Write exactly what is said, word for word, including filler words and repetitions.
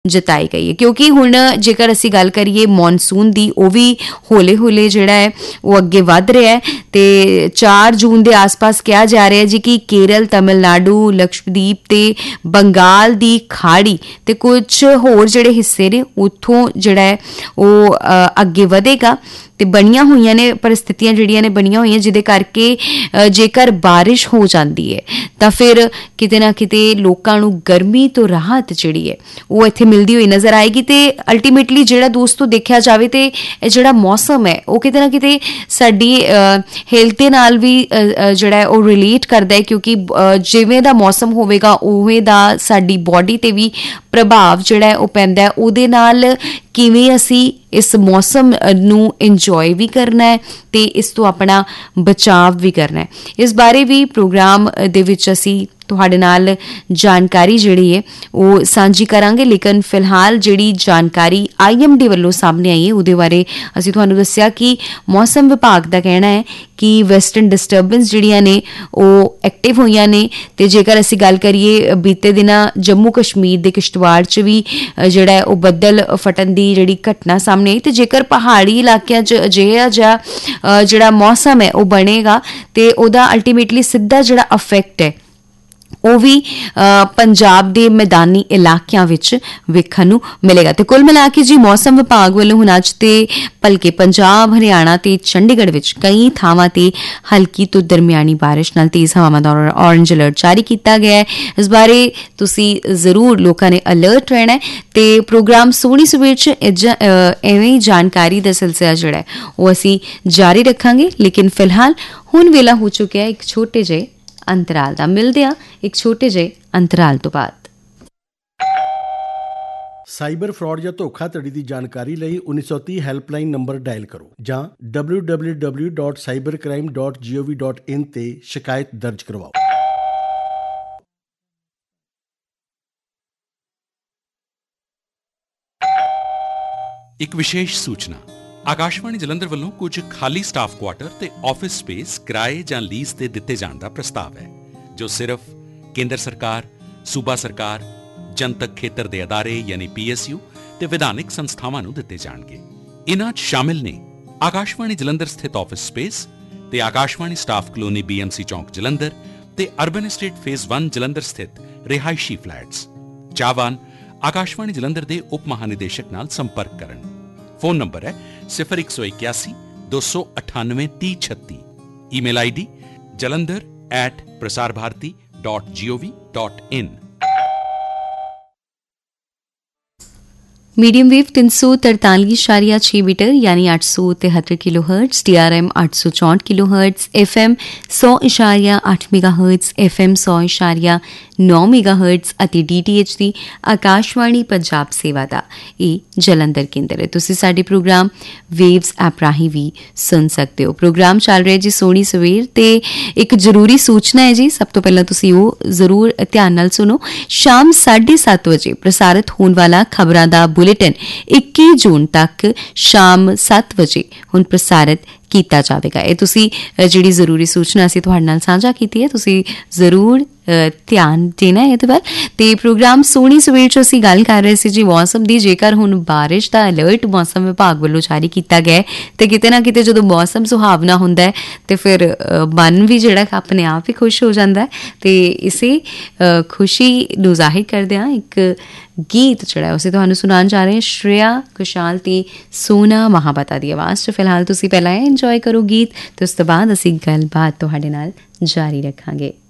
ਜਤਾਈ ਗਈ ਹੈ। ਕਿਉਂਕਿ ਹੁਣ ਜੇਕਰ ਅਸੀਂ ਗੱਲ ਕਰੀਏ ਮੌਨਸੂਨ ਦੀ, ਉਹ ਵੀ ਹੌਲੇ ਹੌਲੇ ਜਿਹੜਾ ਹੈ ਉਹ ਅੱਗੇ ਵੱਧ ਰਿਹਾ ਹੈ ਅਤੇ ਚਾਰ ਜੂਨ ਦੇ ਆਸ ਪਾਸ ਕਿਹਾ ਜਾ ਰਿਹਾ ਜੀ ਕਿ ਕੇਰਲ, ਤਮਿਲਨਾਡੂ, ਲਕਸ਼ਦੀਪ ਅਤੇ ਬੰਗਾਲ ਦੀ ਖਾੜੀ ਅਤੇ ਕੁਛ ਹੋਰ ਜਿਹੜੇ ਹਿੱਸੇ ਨੇ ਉੱਥੋਂ ਜਿਹੜਾ ਹੈ ਉਹ ਅੱਗੇ ਵਧੇਗਾ ਅਤੇ ਬਣੀਆਂ ਹੋਈਆਂ ਨੇ ਪਰਿਸਥਿਤੀਆਂ ਜਿਹੜੀਆਂ ਨੇ ਬਣੀਆਂ ਹੋਈਆਂ, ਜਿਹਦੇ ਕਰਕੇ ਜੇਕਰ ਬਾਰਿਸ਼ ਹੋ ਜਾਂਦੀ ਹੈ ਤਾਂ ਫਿਰ ਕਿਤੇ ਨਾ ਕਿਤੇ ਲੋਕਾਂ ਨੂੰ ਗਰਮੀ ਤੋਂ ਰਾਹਤ ਜਿਹੜੀ ਹੈ ਉਹ ਇੱਥੇ ਮਿਲਦੀ ਹੋਈ ਨਜ਼ਰ ਆਏਗੀ। ਅਤੇ ਅਲਟੀਮੇਟਲੀ ਜਿਹੜਾ ਦੋਸਤੋ ਦੇਖਿਆ ਜਾਵੇ ਤਾਂ ਇਹ ਜਿਹੜਾ ਮੌਸਮ ਹੈ ਉਹ ਕਿਤੇ ਨਾ ਕਿਤੇ ਸਾਡੀ ਹੈਲਥ ਦੇ ਨਾਲ ਵੀ ਜਿਹੜਾ ਉਹ ਰਿਲੇਟ ਕਰਦਾ ਹੈ, ਕਿਉਂਕਿ ਜਿਵੇਂ ਦਾ ਮੌਸਮ ਹੋਵੇਗਾ ਉਵੇਂ ਦਾ ਸਾਡੀ ਬੋਡੀ 'ਤੇ ਵੀ ਪ੍ਰਭਾਵ ਜਿਹੜਾ ਉਹ ਪੈਂਦਾ। ਉਹਦੇ ਨਾਲ ਕਿਵੇਂ ਅਸੀਂ ਇਸ ਮੌਸਮ ਨੂੰ ਇੰਜੋਏ ਵੀ ਕਰਨਾ ਹੈ ਅਤੇ ਇਸ ਤੋਂ ਆਪਣਾ ਬਚਾਵ ਵੀ ਕਰਨਾ ਹੈ। ਇਸ ਬਾਰੇ ਵੀ ਪ੍ਰੋਗਰਾਮ ਦੇ ਵਿੱਚ ਅਸੀਂ ਤੁਹਾਡੇ ਨਾਲ ਜਾਣਕਾਰੀ ਜਿਹੜੀ ਹੈ ਉਹ ਸਾਂਝੀ ਕਰਾਂਗੇ। ਲੇਕਿਨ ਫਿਲਹਾਲ ਜਿਹੜੀ ਜਾਣਕਾਰੀ ਆਈ ਐਮ ਡੀ ਵੱਲੋਂ ਸਾਹਮਣੇ ਆਈ ਹੈ ਉਹਦੇ ਬਾਰੇ ਅਸੀਂ ਤੁਹਾਨੂੰ ਦੱਸਿਆ ਕਿ ਮੌਸਮ ਵਿਭਾਗ ਦਾ ਕਹਿਣਾ ਹੈ ਕਿ ਵੈਸਟਰਨ ਡਿਸਟਰਬੈਂਸ ਜਿਹੜੀਆਂ ਨੇ ਉਹ ਐਕਟਿਵ ਹੋਈਆਂ ਨੇ ਅਤੇ ਜੇਕਰ ਅਸੀਂ ਗੱਲ ਕਰੀਏ ਬੀਤੇ ਦਿਨਾਂ ਜੰਮੂ ਕਸ਼ਮੀਰ ਦੇ ਕਿਸ਼ਤਵਾੜ 'ਚ ਵੀ ਜਿਹੜਾ ਹੈ ਉਹ ਬੱਦਲ ਫਟਣ ਦੀ ਜਿਹੜੀ ਘਟਨਾ ਸਾਹਮਣੇ ਆਈ। ਅਤੇ ਜੇਕਰ ਪਹਾੜੀ ਇਲਾਕਿਆਂ 'ਚ ਅਜਿਹਾ ਜਿਹਾ ਜਿਹੜਾ ਮੌਸਮ ਹੈ ਉਹ ਬਣੇਗਾ ਅਤੇ ਉਹਦਾ ਅਲਟੀਮੇਟਲੀ ਸਿੱਧਾ ਜਿਹੜਾ ਅਫੈਕਟ ਹੈ ਉਹ ਵੀ ਪੰਜਾਬ ਦੇ ਮੈਦਾਨੀ ਇਲਾਕਿਆਂ ਵਿੱਚ ਵੇਖਣ ਨੂੰ ਮਿਲੇਗਾ। ਅਤੇ ਕੁੱਲ ਮਿਲਾ ਕੇ ਜੀ ਮੌਸਮ ਵਿਭਾਗ ਵੱਲੋਂ ਹੁਣ ਅੱਜ ਤੇ ਭਲਕੇ ਪੰਜਾਬ, ਹਰਿਆਣਾ ਅਤੇ ਚੰਡੀਗੜ੍ਹ ਵਿੱਚ ਕਈ ਥਾਵਾਂ 'ਤੇ ਹਲਕੀ ਤੋਂ ਦਰਮਿਆਨੀ ਬਾਰਿਸ਼ ਨਾਲ ਤੇਜ਼ ਹਵਾਵਾਂ ਦਾ ਔਰੇਂਜ ਅਲਰਟ ਜਾਰੀ ਕੀਤਾ ਗਿਆ ਹੈ। ਇਸ ਬਾਰੇ ਤੁਸੀਂ ਜ਼ਰੂਰ ਲੋਕਾਂ ਨੇ ਅਲਰਟ ਰਹਿਣਾ ਅਤੇ ਪ੍ਰੋਗਰਾਮ ਸੋਹਣੀ ਸਵੇਰ 'ਚ ਐਵੇਂ ਜਾਣਕਾਰੀ ਦਾ ਸਿਲਸਿਲਾ ਜਿਹੜਾ ਉਹ ਅਸੀਂ ਜਾਰੀ ਰੱਖਾਂਗੇ। ਲੇਕਿਨ ਫਿਲਹਾਲ ਹੁਣ ਵੇਲਾ ਹੋ ਚੁੱਕਿਆ ਇੱਕ ਛੋਟੇ ਜਿਹੇ ਅੰਤਰਾਲ ਦਾ। ਮਿਲਦੇ ਆ ਇੱਕ ਛੋਟੇ ਜਿਹੇ ਅੰਤਰਾਲ ਤੋਂ ਬਾਅਦ। ਸਾਈਬਰ ਫਰਾਡ ਜਾਂ ਧੋਖਾਧੜੀ ਦੀ ਜਾਣਕਾਰੀ ਲਈ ਉੱਨੀ ਸੌ ਤੀਹ ਹੈਲਪਲਾਈਨ ਨੰਬਰ ਡਾਇਲ ਕਰੋ ਜਾਂ W W W dot cyber crime dot ਜੀ ਓ ਵੀ ਡਾਟ ਇਨ ਤੇ ਸ਼ਿਕਾਇਤ ਦਰਜ ਕਰਵਾਓ। ਇੱਕ ਵਿਸ਼ੇਸ਼ ਸੂਚਨਾ, ਆਕਾਸ਼ਵਾਣੀ ਜਲੰਧਰ ਵੱਲੋਂ ਕੁਝ ਖਾਲੀ ਸਟਾਫ ਕੁਆਟਰ ਤੇ ਆਫਿਸ ਸਪੇਸ ਕਿਰਾਏ ਜਾਂ ਲੀਜ਼ ਤੇ ਦਿੱਤੇ ਜਾਣ ਦਾ ਪ੍ਰਸਤਾਵ ਹੈ, ਜੋ ਸਿਰਫ ਕੇਂਦਰ ਸਰਕਾਰ, ਸੂਬਾ ਸਰਕਾਰ, ਜਨਤਕ ਖੇਤਰ ਦੇ ਅਦਾਰੇ ਯਾਨੀ ਪੀ ਐਸ ਯੂ ਤੇ ਵਿਧਾਨਿਕ ਸੰਸਥਾਵਾਂ ਨੂੰ ਦਿੱਤੇ ਜਾਣਗੇ। ਇਨ੍ਹਾਂ 'ਚ ਸ਼ਾਮਿਲ ਨੇ ਆਕਾਸ਼ਵਾਣੀ ਜਲੰਧਰ ਸਥਿਤ ਆਫਿਸ ਸਪੇਸ ਤੇ Akashvani staff colony B M C ਚੌਂਕ ਜਲੰਧਰ ਤੇ ਅਰਬਨ ਐਸਟੇਟ ਫੇਜ਼ ਇੱਕ ਜਲੰਧਰ ਸਥਿਤ ਰਿਹਾਇਸ਼ੀ ਫਲੈਟਸ। ਚਾਹਵਾਨ ਆਕਾਸ਼ਵਾਣੀ ਜਲੰਧਰ ਦੇ ਉਪ ਮਹਾਨਿਦੇਸ਼ਕ ਨਾਲ ਸੰਪਰਕ ਕਰਨ। ਫੋਨ ਨੰਬਰ ਹੈ ਸਿਫਰ ਇੱਕ ਸੌ ਇਕਿਆਸੀ ਦੋ ਸੌ ਅਠਾਨਵੇਂ ਤੀਹ ਛੱਤੀ। Email I D Jalandhar at Prasar Bharati dot ਜੀ ਓ ਵੀ ਡਾਟ ਇਨ। मीडियम वेव तीन सौ तरतालीस इशारिया छः मीटर यानी आठ सौ तिहत्तर kilo hertz, D R M आठ सौ चौंठ किलो हर्ट्स, एफ एम सौ इशारिया अठ मेगा हर्ट्स, एफ एम सौ इशारिया नौ मेगा हर्ट्स ਅਤੇ ਡੀ ਟੀ ਐਚ ਦੀ ਆਕਾਸ਼ਵਾਣੀ ਪੰਜਾਬ ਸੇਵਾ ਦਾ ਇਹ ਜਲੰਧਰ ਕੇਂਦਰ ਹੈ। ਤੁਸੀਂ ਸਾਡੇ ਪ੍ਰੋਗਰਾਮ ਵੇਵਸ ਐਪ ਰਾਹੀਂ ਵੀ ਸੁਣ ਸਕਦੇ ਹੋ। ਪ੍ਰੋਗਰਾਮ ਚੱਲ ਰਿਹਾ ਜੀ ਸੋਹਣੀ ਸਵੇਰ ਤੇ ਇੱਕ ਜ਼ਰੂਰੀ ਸੂਚਨਾ ਹੈ ਜੀ, ਸਭ ਤੋਂ ਪਹਿਲਾਂ ਤੁਸੀਂ ਉਹ ਜ਼ਰੂਰ ਧਿਆਨ ਨਾਲ ਸੁਣੋ। ਸ਼ਾਮ ਸਾਢੇ ਸੱਤ ਵਜੇ ਪ੍ਰਸਾਰਿਤ ਹੋਣ ਵਾਲਾ ਖਬਰਾਂ ਦਾ ਬੁਲੇਟਿਨ ਇੱਕੀ ਜੂਨ ਤੱਕ ਸ਼ਾਮ ਸੱਤ ਵਜੇ ਹੁਣ ਪ੍ਰਸਾਰਿਤ ਕੀਤਾ ਜਾਵੇਗਾ। ਇਹ ਤੁਸੀਂ ਜਿਹੜੀ ਜ਼ਰੂਰੀ ਸੂਚਨਾ ਅਸੀਂ ਤੁਹਾਡੇ ਨਾਲ ਸਾਂਝਾ ਕੀਤੀ ਹੈ, ਤੁਸੀਂ ਜ਼ਰੂਰ ਧਿਆਨ ਦੇਣਾ ਇਹਦੇ ਵੱਲ। ਅਤੇ ਪ੍ਰੋਗਰਾਮ ਸੋਹਣੀ ਸਵੇਰ 'ਚ ਅਸੀਂ ਗੱਲ ਕਰ ਰਹੇ ਸੀ ਜੀ ਮੌਸਮ ਦੀ। ਜੇਕਰ ਹੁਣ ਬਾਰਿਸ਼ ਦਾ ਅਲਰਟ ਮੌਸਮ ਵਿਭਾਗ ਵੱਲੋਂ ਜਾਰੀ ਕੀਤਾ ਗਿਆ ਅਤੇ ਕਿਤੇ ਨਾ ਕਿਤੇ ਜਦੋਂ ਮੌਸਮ ਸੁਹਾਵਣਾ ਹੁੰਦਾ ਹੈ ਅਤੇ ਫਿਰ ਮਨ ਵੀ ਜਿਹੜਾ ਆਪਣੇ ਆਪ ਹੀ ਖੁਸ਼ ਹੋ ਜਾਂਦਾ ਹੈ। ਅਤੇ ਇਸੇ ਖੁਸ਼ੀ ਨੂੰ ਜ਼ਾਹਿਰ ਕਰਦਿਆਂ ਇੱਕ ਗੀਤ ਜਿਹੜਾ ਅਸੀਂ ਤੁਹਾਨੂੰ ਸੁਣਾਉਣ ਜਾ ਰਹੇ ਹਾਂ, ਸ਼੍ਰੇਆ ਘੋਸ਼ਾਲ ਤੇ ਸੋਨਾ ਮਹਾਪਤਾ ਦੀ ਆਵਾਜ਼ 'ਚ। ਫਿਲਹਾਲ ਤੁਸੀਂ ਪਹਿਲਾਂ ਇੰਜੋਏ ਕਰੋ ਗੀਤ ਅਤੇ ਉਸ ਤੋਂ ਬਾਅਦ ਅਸੀਂ ਗੱਲਬਾਤ ਤੁਹਾਡੇ ਨਾਲ ਜਾਰੀ ਰੱਖਾਂਗੇ।